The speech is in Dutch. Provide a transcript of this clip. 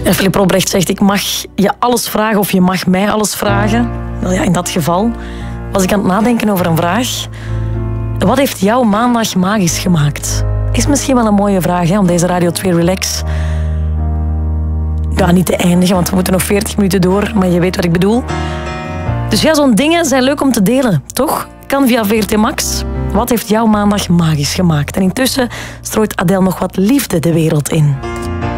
Philip Robrecht zegt, ik mag je alles vragen of je mag mij alles vragen. Nou ja, in dat geval was ik aan het nadenken over een vraag. Wat heeft jouw maandag magisch gemaakt? Is misschien wel een mooie vraag, hè, om deze Radio 2 Relax niet te eindigen, want we moeten nog 40 minuten door, maar je weet wat ik bedoel. Dus ja, zo'n dingen zijn leuk om te delen, toch? Kan via VRT Max. Wat heeft jouw maandag magisch gemaakt? En intussen strooit Adele nog wat liefde de wereld in.